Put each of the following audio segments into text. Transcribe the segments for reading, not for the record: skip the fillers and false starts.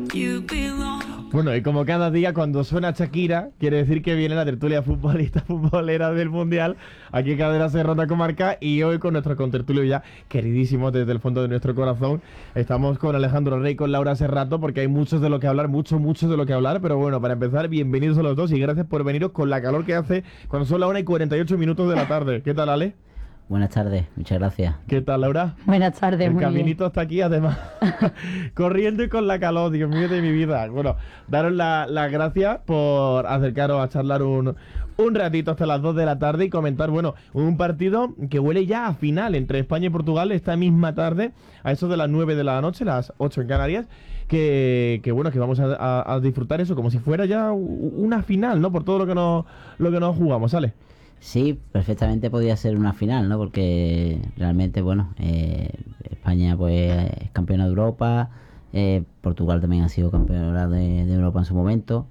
Bueno, y como cada día cuando suena Shakira, quiere decir que viene la tertulia futbolera del Mundial, aquí en Cadena Ser Ronda Comarca, y hoy con nuestro contertulio ya queridísimo desde el fondo de nuestro corazón. Estamos con Alejandro Rey, con Laura Serrato, porque hay mucho de lo que hablar, mucho de lo que hablar, pero bueno, para empezar, bienvenidos a los dos y gracias por veniros con la calor que hace cuando son las 1:48 de la tarde. ¿Qué tal, Ale? Buenas tardes, muchas gracias. ¿Qué tal, Laura? Buenas tardes, El muy caminito bien. hasta aquí, además, corriendo y con la calor, Dios mío de mi vida. Bueno, daros las gracias por acercaros a charlar un ratito hasta las 2 de la tarde y comentar, bueno, un partido que huele ya a final entre España y Portugal esta misma tarde, a eso de las 9 de la noche, las 8 en Canarias, que bueno, que vamos a disfrutar eso como si fuera ya una final, ¿no? Por todo lo que nos jugamos, ¿sale? Sí, perfectamente podía ser una final, ¿no? Porque realmente, bueno, España pues es campeona de Europa, Portugal también ha sido campeona de Europa en su momento.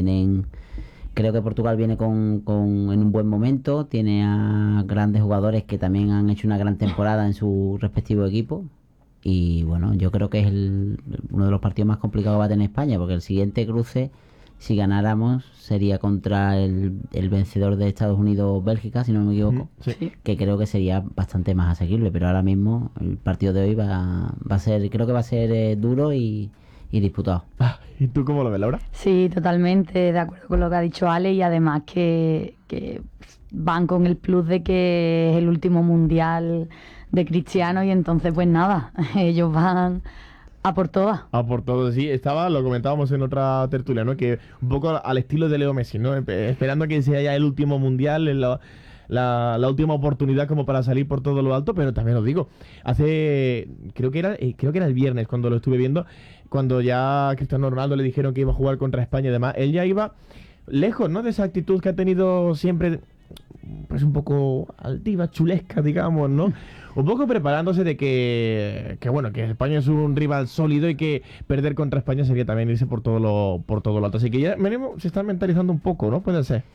Creo que Portugal viene en un buen momento, tiene a grandes jugadores que también han hecho una gran temporada en su respectivo equipo. Y bueno, yo creo que es uno de los partidos más complicados que va a tener España, porque el siguiente cruce, si ganáramos, sería contra el vencedor de Estados Unidos-Bélgica, si no me equivoco, Sí. que creo que sería bastante más asequible, pero ahora mismo el partido de hoy va a ser, creo que va a ser duro y disputado. ¿Y tú cómo lo ves, Laura? Sí, totalmente de acuerdo con lo que ha dicho Ale y además que van con el plus de que es el último mundial de Cristiano y entonces pues nada, ellos van a por todas. A por todo, sí. Lo comentábamos en otra tertulia, ¿no? Que un poco al estilo de Leo Messi, ¿no? Esperando a que sea ya el último mundial, la última oportunidad como para salir por todo lo alto, pero también os digo, creo que era el viernes cuando lo estuve viendo, cuando ya a Cristiano Ronaldo le dijeron que iba a jugar contra España y demás, él ya iba lejos, ¿no? De esa actitud que ha tenido siempre, pues un poco altiva, chulesca, digamos, ¿no? Un poco preparándose de que bueno, que España es un rival sólido y que perder contra España sería también irse por todo lo alto. Así que ya se está mentalizando un poco, ¿no? Puede ser.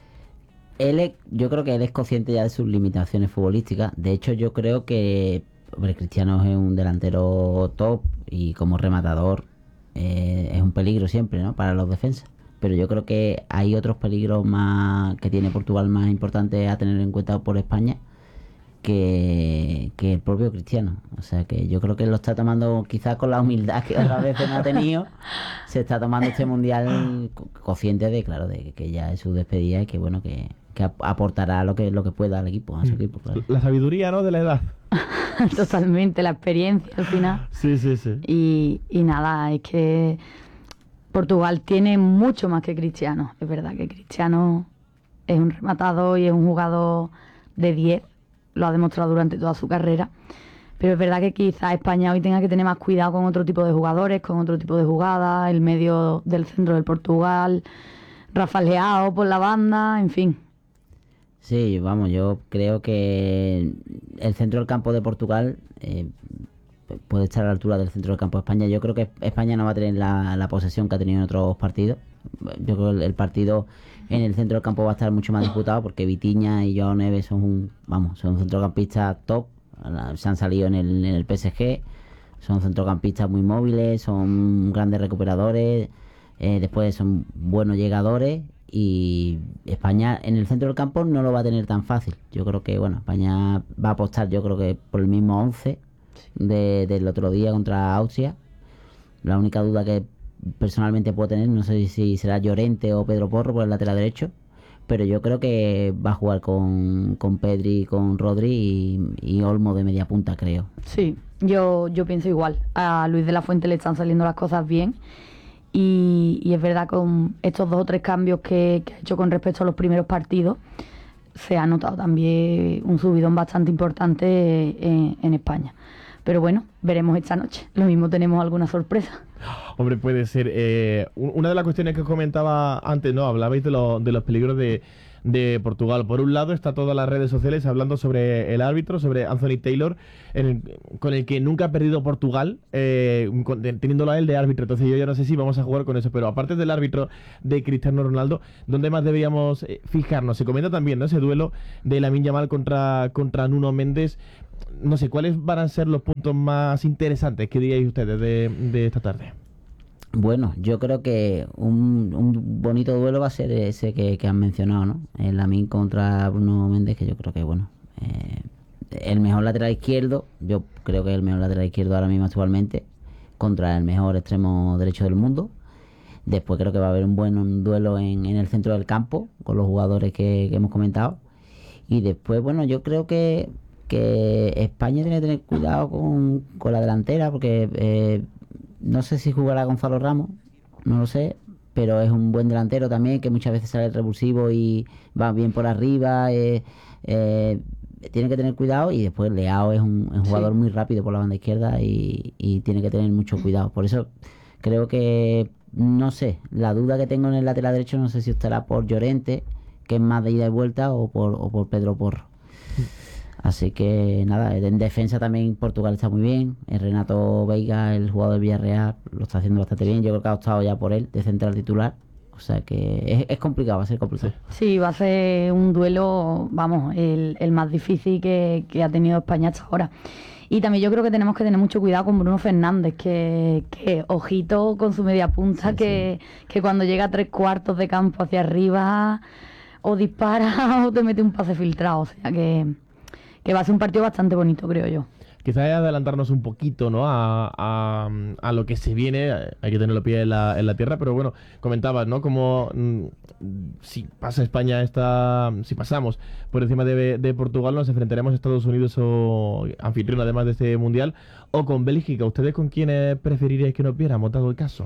Yo creo que él es consciente ya de sus limitaciones futbolísticas. De hecho, yo creo que Cristiano es un delantero top y como rematador es un peligro siempre, ¿no? Para los defensas. Pero yo creo que hay otros peligros más que tiene Portugal más importantes a tener en cuenta por España que el propio Cristiano. O sea que yo creo que lo está tomando quizás con la humildad que otras veces no ha tenido. Se está tomando este mundial consciente de que ya es su despedida y que bueno que aportará lo que pueda al equipo, a su equipo, claro. La sabiduría, ¿no? De la edad. Totalmente, la experiencia al final. Sí. Y nada, es que Portugal tiene mucho más que Cristiano. Es verdad que Cristiano es un rematador y es un jugador de 10. Lo ha demostrado durante toda su carrera. Pero es verdad que quizás España hoy tenga que tener más cuidado con otro tipo de jugadores, con otro tipo de jugadas, el medio del centro del Portugal, Rafa Leao por la banda, en fin. Sí, vamos, yo creo que el centro del campo de Portugal puede estar a la altura del centro del campo de España. Yo creo que España no va a tener la posesión que ha tenido en otros partidos. Yo creo que el partido en el centro del campo va a estar mucho más disputado porque Vitinha y Joao Neves son centrocampistas top. Se han salido en el PSG. Son centrocampistas muy móviles, son grandes recuperadores, después son buenos llegadores. Y España en el centro del campo no lo va a tener tan fácil. Yo creo que España va a apostar, yo creo que por el mismo 11 del otro día contra Austria. La única duda que personalmente puedo tener, no sé si será Llorente o Pedro Porro por el lateral derecho, pero yo creo que va a jugar con Pedri, con Rodri y Olmo de media punta, creo. Sí, yo pienso igual. A Luis de la Fuente le están saliendo las cosas bien. Y es verdad, con estos 2 o 3 cambios que ha hecho con respecto a los primeros partidos, se ha notado también un subidón bastante importante en España. Pero bueno, veremos esta noche. Lo mismo tenemos alguna sorpresa. Hombre, puede ser. Una de las cuestiones que os comentaba antes, ¿no? Hablabais de los peligros de Portugal. Por un lado está todas las redes sociales hablando sobre el árbitro, sobre Anthony Taylor, con el que nunca ha perdido Portugal, teniéndolo a él de árbitro. Entonces yo ya no sé si vamos a jugar con eso, pero aparte del árbitro de Cristiano Ronaldo, ¿dónde más deberíamos fijarnos? Se comenta también, ¿no? Ese duelo de Lamine Yamal contra Nuno Méndez. No sé, ¿cuáles van a ser los puntos más interesantes que digáis ustedes de esta tarde? Bueno, yo creo que un bonito duelo va a ser ese que han mencionado, ¿no? El Lamine contra Bruno Méndez, que yo creo que, bueno, el mejor lateral izquierdo, yo creo que es el mejor lateral izquierdo ahora mismo actualmente, contra el mejor extremo derecho del mundo. Después creo que va a haber un buen duelo en el centro del campo, con los jugadores que hemos comentado. Y después, bueno, yo creo que España tiene que tener cuidado con la delantera, porque no sé si jugará Gonzalo Ramos, no lo sé, pero es un buen delantero también, que muchas veces sale revulsivo y va bien por arriba. Tiene que tener cuidado. Y después Leao es un jugador muy rápido por la banda izquierda y tiene que tener mucho cuidado. Por eso creo que, no sé, la duda que tengo en el lateral derecho, no sé si estará por Llorente, que es más de ida y vuelta, o por Pedro Porro. Así que nada, en defensa también Portugal está muy bien. El Renato Veiga, el jugador del Villarreal, lo está haciendo bastante bien. Yo creo que ha optado ya por él de central titular. O sea que es complicado, va a ser complicado. Sí, va a ser un duelo, vamos, el más difícil que ha tenido España hasta ahora. Y también yo creo que tenemos que tener mucho cuidado con Bruno Fernández, que ojito con su media punta, Sí, que cuando llega a 3/4 de campo hacia arriba, o dispara o te mete un pase filtrado. O sea que va a ser un partido bastante bonito, creo yo. Quizás adelantarnos un poquito, ¿no? A lo que se viene. Hay que tener los pies en la tierra, pero bueno, comentabas, ¿no? Como si pasa España si pasamos por encima de Portugal, nos enfrentaremos a Estados Unidos o anfitrión además de este mundial, o con Bélgica. ¿Ustedes con quiénes preferiríais que nos viéramos, dado el caso?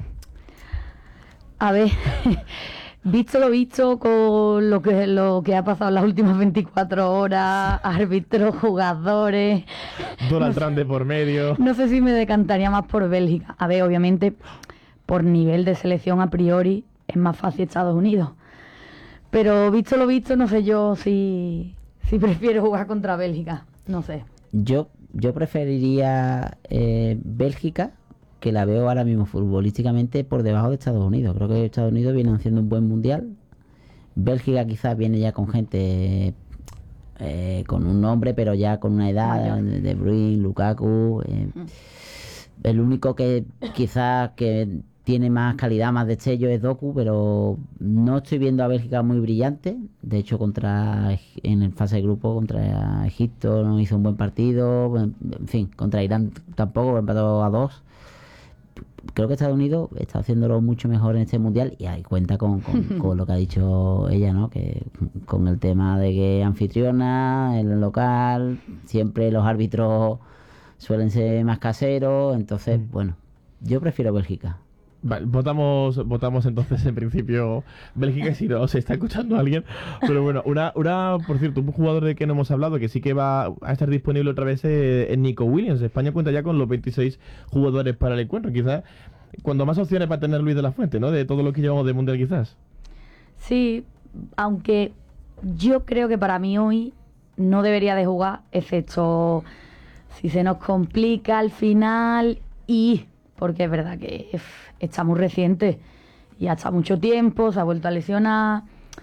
A ver, visto lo visto con lo que ha pasado en las últimas 24 horas, árbitros, jugadores, Donald Trump de por medio. no sé si me decantaría más por Bélgica. A ver, obviamente, por nivel de selección a priori, es más fácil Estados Unidos. Pero visto lo visto, no sé yo si prefiero jugar contra Bélgica. No sé. Yo preferiría Bélgica, que la veo ahora mismo futbolísticamente por debajo de Estados Unidos. Creo que Estados Unidos viene haciendo un buen mundial. Bélgica quizás viene ya con gente con un nombre, pero ya con una edad, De Bruyne, Lukaku. El único que quizás que tiene más calidad, más destello es Doku, pero no estoy viendo a Bélgica muy brillante. De hecho, en el fase de grupo contra Egipto no hizo un buen partido. En fin, contra Irán tampoco, empató a 2. Creo que Estados Unidos está haciéndolo mucho mejor en este mundial, y ahí cuenta con lo que ha dicho ella, ¿no? Que con el tema de que anfitriona, en el local, siempre los árbitros suelen ser más caseros. Entonces, bueno, yo prefiero Bélgica. Vale, votamos entonces en principio Bélgica, si no se está escuchando alguien. Pero bueno, por cierto, un jugador de que no hemos hablado, que sí que va a estar disponible otra vez, es Nico Williams. España cuenta ya con los 26 jugadores para el encuentro. Quizás cuando más opciones va a tener Luis de la Fuente, ¿no? De todo lo que llevamos de Mundial, quizás. Sí, aunque yo creo que para mí hoy no debería de jugar, excepto si se nos complica al final, porque es verdad que está muy reciente y hasta mucho tiempo, se ha vuelto a lesionar.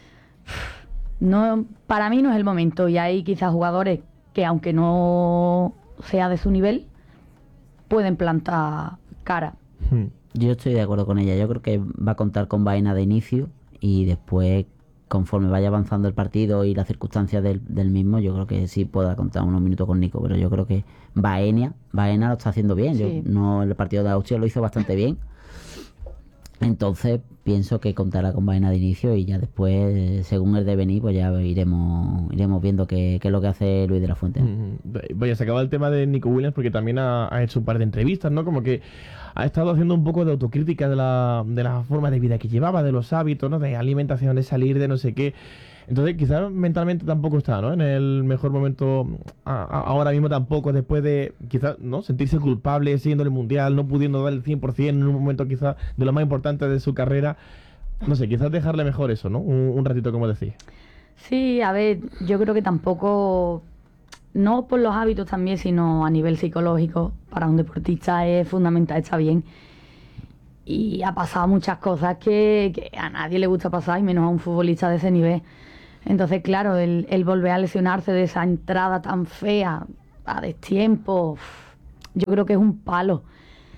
No, para mí no es el momento, y hay quizás jugadores que, aunque no sea de su nivel, pueden plantar cara. Yo estoy de acuerdo con ella. Yo creo que va a contar con Baena de inicio, y después, conforme vaya avanzando el partido y las circunstancias del mismo, yo creo que sí podrá contar unos minutos con Nico. Pero yo creo que Baena lo está haciendo bien. Sí. El partido de Austria lo hizo bastante bien. Entonces pienso que contará con Baena de inicio, y ya después, según el devenir, pues ya iremos viendo qué es lo que hace Luis de la Fuente. Vaya, se acaba el tema de Nico Williams, porque también ha hecho un par de entrevistas, ¿no? Como que ha estado haciendo un poco de autocrítica de la forma de vida que llevaba, de los hábitos, ¿no? De alimentación, de salir, de no sé qué. Entonces quizás mentalmente tampoco está, ¿no? En el mejor momento ahora mismo tampoco, después de quizás, ¿no? Sentirse culpable siendo el Mundial, no pudiendo dar el 100% en un momento quizás de lo más importante de su carrera. No sé, quizás dejarle mejor eso, ¿no? Un ratito, como decís. Sí, a ver, yo creo que tampoco, no por los hábitos también, sino a nivel psicológico, para un deportista es fundamental estar bien. Y ha pasado muchas cosas que a nadie le gusta pasar, y menos a un futbolista de ese nivel. Entonces, claro, el volver a lesionarse de esa entrada tan fea, a destiempo, yo creo que es un palo.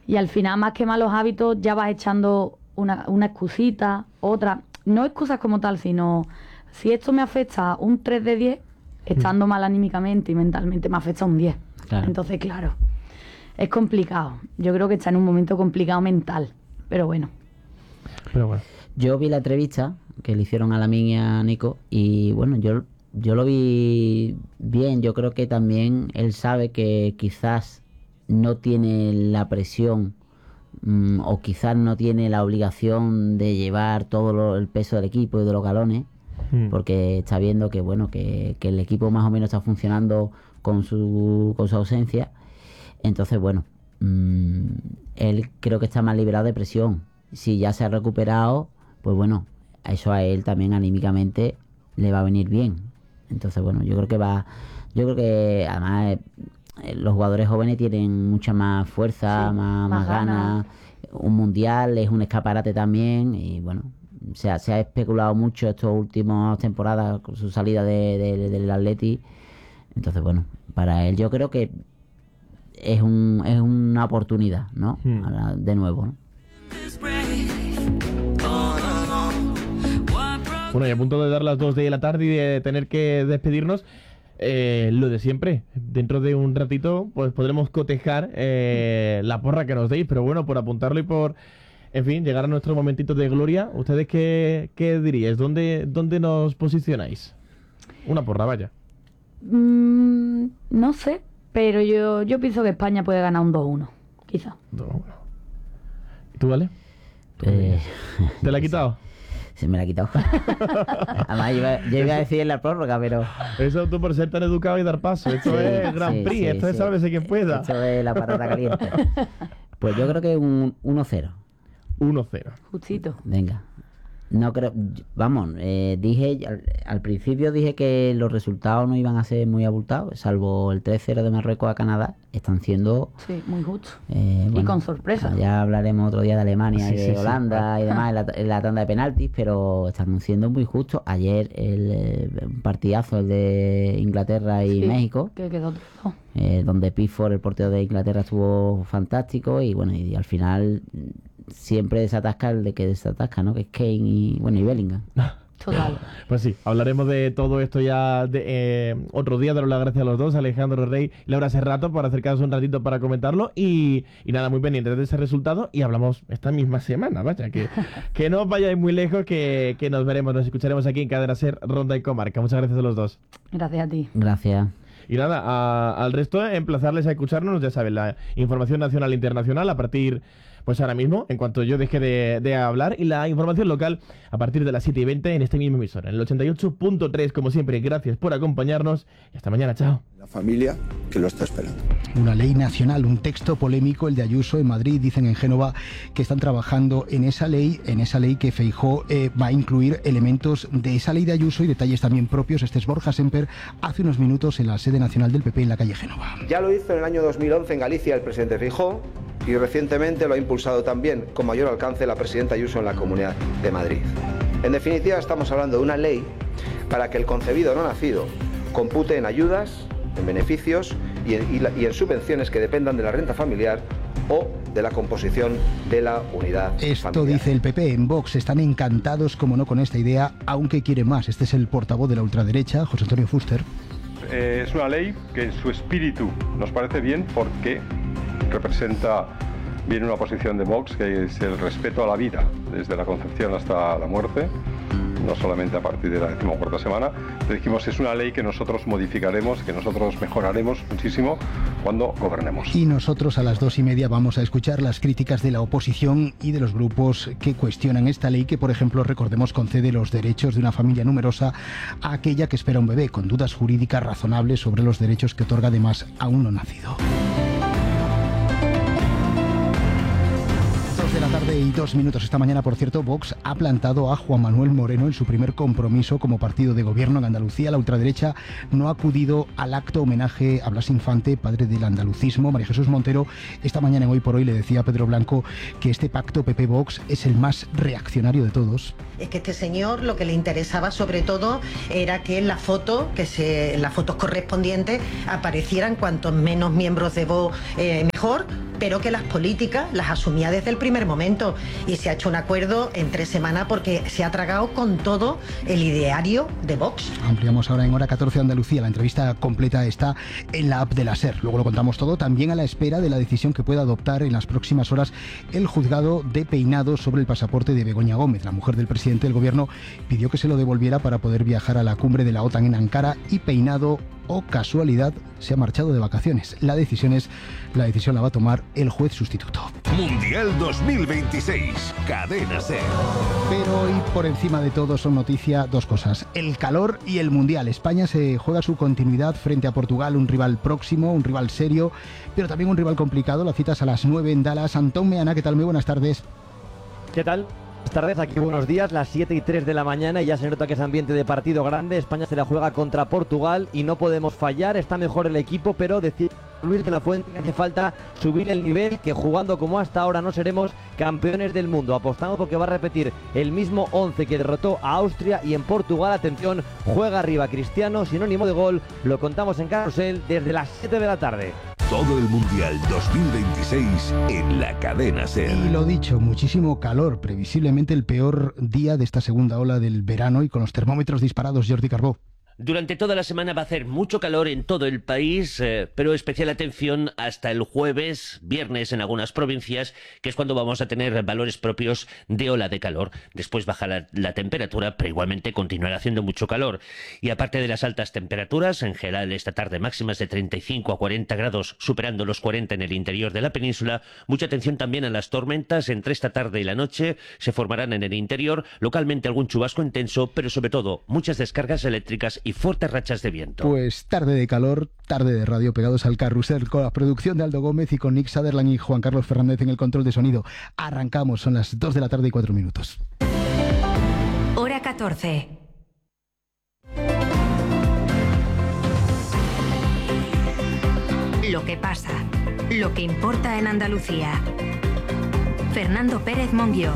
Y al final, más que malos hábitos, ya vas echando una excusita, otra. No excusas como tal, sino si esto me afecta un 3 de 10, estando mal anímicamente y mentalmente, me afecta un 10. Claro. Entonces, claro, es complicado. Yo creo que está en un momento complicado mental, pero bueno. Yo vi la entrevista que le hicieron a Lamine y a Nico y bueno, yo lo vi bien. Yo creo que también él sabe que quizás no tiene la presión o quizás no tiene la obligación de llevar todo el peso del equipo y de los galones, porque está viendo que bueno que el equipo más o menos está funcionando con su ausencia. Entonces bueno, él creo que está más liberado de presión. Si ya se ha recuperado, pues bueno, eso a él también anímicamente le va a venir bien. Entonces bueno, yo creo que además los jugadores jóvenes tienen mucha más fuerza, Sí, más ganas. Un mundial es un escaparate también y bueno, se ha especulado mucho estas últimas temporadas con su salida del Atleti. Entonces bueno, para él yo creo que es una oportunidad, ¿no? De nuevo, ¿no? Bueno, y a punto de dar las 2 de la tarde y de tener que despedirnos, lo de siempre. Dentro de un ratito pues podremos cotejar la porra que nos deis, pero bueno, por apuntarlo y por, en fin, llegar a nuestro momentito de gloria, ¿ustedes qué diríais? ¿Dónde nos posicionáis? Una porra, vaya. No sé, pero yo pienso que España puede ganar un 2-1, quizá. 2-1. ¿Y tú, vale? Pues, ¿Te la he quitado? se me la ha quitado. Además, yo iba a decir en la prórroga, pero... Eso tú por ser tan educado y dar paso. Esto Sí, es Grand Prix, esto es sálvese quien pueda. Esto es la patata caliente. Pues yo creo que un 1-0. 1-0. Justito. Venga. No creo... Vamos, dije... Al principio dije que los resultados no iban a ser muy abultados, salvo el 3-0 de Marruecos a Canadá. Están siendo... Sí, muy justo. y y con sorpresa. Ya hablaremos otro día de Alemania y de Holanda y demás en la tanda de penaltis, pero están siendo muy justos. Ayer el partidazo, el de Inglaterra y México, que quedó todo. donde Pickford, el portero de Inglaterra, estuvo fantástico y bueno, y al final siempre desatasca el de que desatasca, ¿no? Que es Kane y Bellingham. Total. Pues sí, hablaremos de todo esto ya otro día. Daros las gracias a los dos, Alejandro Rey y Laura Serrato, por acercaros un ratito para comentarlo. Y nada, muy pendientes de ese resultado. Y hablamos esta misma semana, vaya, que no os vayáis muy lejos, que nos veremos, nos escucharemos aquí en Cadena Ser, Ronda y Comarca. Muchas gracias a los dos. Gracias a ti. Gracias. Y nada, al resto, emplazarles a escucharnos, ya saben, la información nacional e internacional a partir, pues ahora mismo, en cuanto yo deje de hablar, y la información local a partir de las 7:20 en este mismo emisor, en el 88.3, como siempre. Gracias por acompañarnos y hasta mañana, chao. La familia que lo está esperando. Una ley nacional, un texto polémico, el de Ayuso en Madrid. Dicen en Génova que están trabajando en esa ley que Feijóo va a incluir elementos de esa ley de Ayuso y detalles también propios. Este es Borja Semper hace unos minutos en la sede nacional del PP en la calle Génova. Ya lo hizo en el año 2011 en Galicia el presidente Feijóo y recientemente lo ha impulsado también con mayor alcance la presidenta Ayuso en la Comunidad de Madrid. En definitiva, estamos hablando de una ley para que el concebido no nacido compute en ayudas, en beneficios y en subvenciones que dependan de la renta familiar o de la composición de la unidad Esto familiar. Dice el PP. En Vox están encantados, como no, con esta idea, aunque quieren más. Este es el portavoz de la ultraderecha, José Antonio Fuster. Es una ley que en su espíritu nos parece bien porque representa bien una posición de Vox, que es el respeto a la vida, desde la concepción hasta la muerte, no solamente a partir de la 14ª semana. Le dijimos, es una ley que nosotros modificaremos, que nosotros mejoraremos muchísimo cuando gobernemos. Y nosotros a las 2:30 vamos a escuchar las críticas de la oposición y de los grupos que cuestionan esta ley que, por ejemplo, recordemos, concede los derechos de una familia numerosa a aquella que espera un bebé, con dudas jurídicas razonables sobre los derechos que otorga además a un no nacido. 2 de la tarde. tarde y 2 minutos. Esta mañana, por cierto, Vox ha plantado a Juan Manuel Moreno en su primer compromiso como partido de gobierno en Andalucía. La ultraderecha no ha acudido al acto homenaje a Blas Infante, padre del andalucismo. María Jesús Montero, esta mañana en Hoy por Hoy le decía a Pedro Blanco que este pacto PP-Vox es el más reaccionario de todos. Es que este señor lo que le interesaba sobre todo era que en la foto, en las fotos correspondientes aparecieran cuantos menos miembros de Vox mejor, pero que las políticas las asumía desde el primer momento, y se ha hecho un acuerdo en 3 semanas porque se ha tragado con todo el ideario de Vox. Ampliamos ahora en Hora 14 Andalucía. La entrevista completa está en la app de la SER. Luego lo contamos todo, también a la espera de la decisión que pueda adoptar en las próximas horas el juzgado de Peinados sobre el pasaporte de Begoña Gómez. La mujer del presidente del gobierno pidió que se lo devolviera para poder viajar a la cumbre de la OTAN en Ankara, y Peinado, o casualidad, se ha marchado de vacaciones. La decisión la va a tomar el juez sustituto. Mundial 2026, Cadena SER. Pero hoy, por encima de todo, son noticia 2 cosas: el calor y el Mundial. España se juega su continuidad frente a Portugal, un rival próximo, un rival serio, pero también un rival complicado. La cita es a las 9 en Dallas. Antón Meana, ¿qué tal? Muy buenas tardes. ¿Qué tal? Buenas tardes, aquí buenos días, las 7:03 de la mañana y ya se nota que es ambiente de partido grande. España se la juega contra Portugal y no podemos fallar, está mejor el equipo, pero decir Luis de la Fuente que hace falta subir el nivel, que jugando como hasta ahora no seremos campeones del mundo. Apostamos porque va a repetir el mismo 11 que derrotó a Austria, y en Portugal, atención, juega arriba Cristiano, sinónimo de gol. Lo contamos en Carrusel desde las 7 de la tarde. Todo el Mundial 2026 en la Cadena SER. Y lo dicho, muchísimo calor, previsiblemente el peor día de esta segunda ola del verano, y con los termómetros disparados. Jordi Carbó. Durante toda la semana va a hacer mucho calor en todo el país, pero especial atención hasta el jueves, viernes en algunas provincias, que es cuando vamos a tener valores propios de ola de calor. Después baja la temperatura, pero igualmente continuará haciendo mucho calor. Y aparte de las altas temperaturas, en general esta tarde máximas de 35 a 40 grados, superando los 40 en el interior de la península. Mucha atención también a las tormentas. Entre esta tarde y la noche se formarán en el interior, localmente algún chubasco intenso, pero sobre todo muchas descargas eléctricas y fuertes rachas de viento. Pues tarde de calor, tarde de radio, pegados al carrusel, con la producción de Aldo Gómez y con Nick Sutherland y Juan Carlos Fernández en el control de sonido. Arrancamos, son las 2 de la tarde y 4 minutos. Hora 14. Lo que pasa, lo que importa en Andalucía. Fernando Pérez Monguió.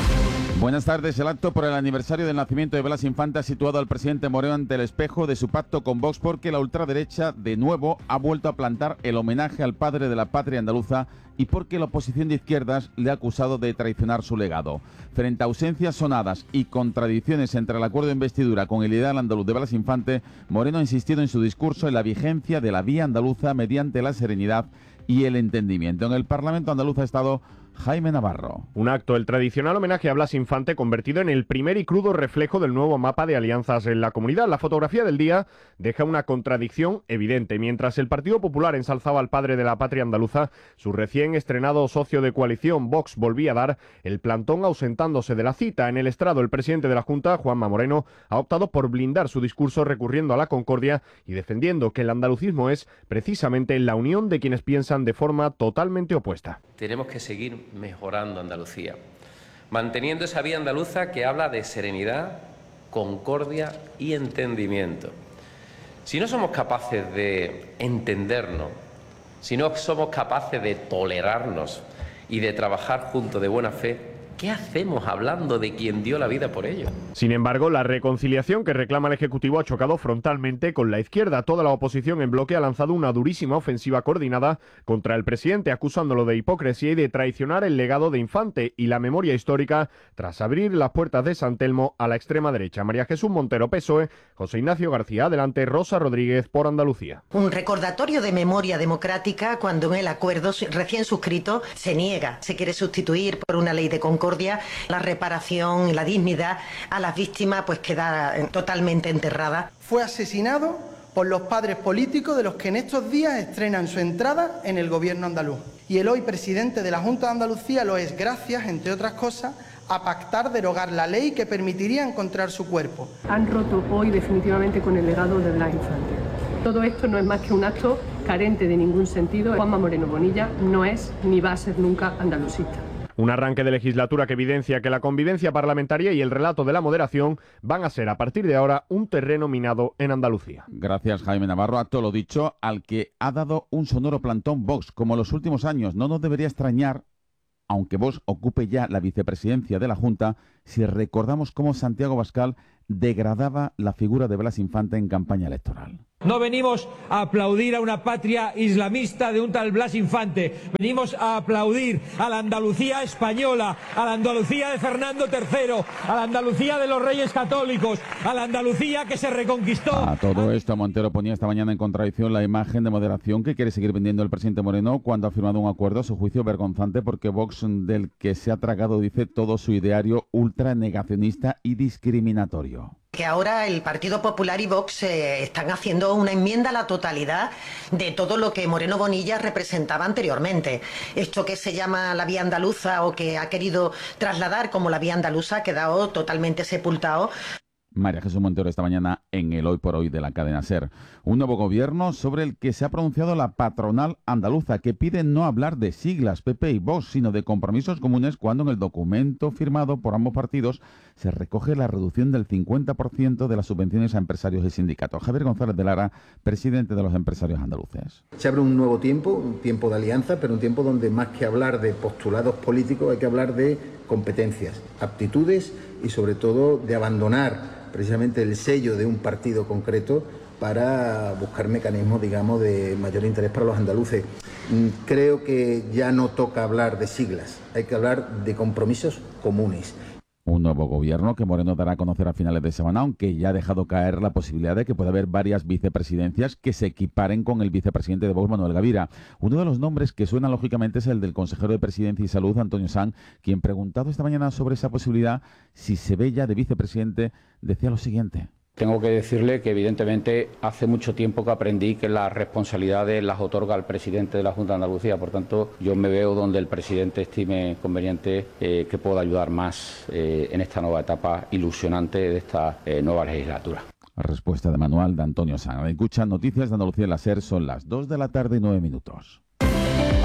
Buenas tardes. El acto por el aniversario del nacimiento de Blas Infante ha situado al presidente Moreno ante el espejo de su pacto con Vox, porque la ultraderecha de nuevo ha vuelto a plantar el homenaje al padre de la patria andaluza, y porque la oposición de izquierdas le ha acusado de traicionar su legado. Frente a ausencias sonadas y contradicciones entre el acuerdo de investidura con el ideal andaluz de Blas Infante, Moreno ha insistido en su discurso en la vigencia de la vía andaluza mediante la serenidad y el entendimiento. En el Parlamento andaluz ha estado Jaime Navarro. Un acto, el tradicional homenaje a Blas Infante, convertido en el primer y crudo reflejo del nuevo mapa de alianzas en la comunidad. La fotografía del día deja una contradicción evidente. Mientras el Partido Popular ensalzaba al padre de la patria andaluza, su recién estrenado socio de coalición, Vox, volvía a dar el plantón ausentándose de la cita. En el estrado, el presidente de la Junta, Juanma Moreno, ha optado por blindar su discurso recurriendo a la concordia y defendiendo que el andalucismo es precisamente la unión de quienes piensan de forma totalmente opuesta. Tenemos que seguir mejorando Andalucía, manteniendo esa vía andaluza que habla de serenidad, concordia y entendimiento. Si no somos capaces de entendernos, si no somos capaces de tolerarnos y de trabajar juntos de buena fe, ¿qué hacemos hablando de quien dio la vida por ello? Sin embargo, la reconciliación que reclama el Ejecutivo ha chocado frontalmente con la izquierda. Toda la oposición en bloque ha lanzado una durísima ofensiva coordinada contra el presidente, acusándolo de hipocresía y de traicionar el legado de Infante y la memoria histórica tras abrir las puertas de San Telmo a la extrema derecha. María Jesús Montero, PSOE, José Ignacio García, adelante, Rosa Rodríguez, por Andalucía. Un recordatorio de memoria democrática cuando en el acuerdo recién suscrito se niega, se quiere sustituir por una ley de concordia. La reparación y la dignidad a las víctimas pues queda totalmente enterrada. Fue asesinado por los padres políticos de los que en estos días estrenan su entrada en el gobierno andaluz. Y el hoy presidente de la Junta de Andalucía lo es gracias, entre otras cosas, a pactar derogar la ley que permitiría encontrar su cuerpo. Han roto hoy definitivamente con el legado de Blas Infante. Todo esto no es más que un acto carente de ningún sentido. Juanma Moreno Bonilla no es ni va a ser nunca andalucista. Un arranque de legislatura que evidencia que la convivencia parlamentaria y el relato de la moderación van a ser a partir de ahora un terreno minado en Andalucía. Gracias, Jaime Navarro. Acto lo dicho, al que ha dado un sonoro plantón Vox, como en los últimos años. No nos debería extrañar, aunque Vox ocupe ya la vicepresidencia de la Junta, si recordamos cómo Santiago Abascal degradaba la figura de Blas Infante en campaña electoral. No venimos a aplaudir a una patria islamista de un tal Blas Infante. Venimos a aplaudir a la Andalucía española, a la Andalucía de Fernando III, a la Andalucía de los Reyes Católicos, a la Andalucía que se reconquistó. A todo esto, Montero ponía esta mañana en contradicción la imagen de moderación que quiere seguir vendiendo el presidente Moreno cuando ha firmado un acuerdo, a su juicio vergonzante, porque Vox, del que se ha tragado, dice, todo su ideario ultranegacionista y discriminatorio. Que ahora el Partido Popular y Vox están haciendo una enmienda a la totalidad de todo lo que Moreno Bonilla representaba anteriormente. Esto que se llama la vía andaluza o que ha querido trasladar como la vía andaluza ha quedado totalmente sepultado. María Jesús Montero esta mañana en el Hoy por Hoy de la cadena SER. Un nuevo gobierno sobre el que se ha pronunciado la patronal andaluza, que pide no hablar de siglas PP y Vox, sino de compromisos comunes, cuando en el documento firmado por ambos partidos se recoge la reducción del 50% de las subvenciones a empresarios y sindicatos. Javier González de Lara, presidente de los empresarios andaluces. Se abre un nuevo tiempo, un tiempo de alianza, pero un tiempo donde más que hablar de postulados políticos hay que hablar de competencias, aptitudes y sobre todo de abandonar precisamente el sello de un partido concreto para buscar mecanismos, digamos, de mayor interés para los andaluces. Creo que ya no toca hablar de siglas, hay que hablar de compromisos comunes. Un nuevo gobierno que Moreno dará a conocer a finales de semana, aunque ya ha dejado caer la posibilidad de que pueda haber varias vicepresidencias que se equiparen con el vicepresidente de Vox, Manuel Gavira. Uno de los nombres que suena lógicamente es el del consejero de Presidencia y Salud, Antonio Sanz, quien, preguntado esta mañana sobre esa posibilidad, si se ve ya de vicepresidente, decía lo siguiente. Tengo que decirle que evidentemente hace mucho tiempo que aprendí que las responsabilidades las otorga el presidente de la Junta de Andalucía. Por tanto, yo me veo donde el presidente estime conveniente que pueda ayudar más en esta nueva etapa ilusionante de esta nueva legislatura. Respuesta de manual de Antonio Sanz. Escuchan Noticias de Andalucía en la SER, son las 2 de la tarde y 9 minutos.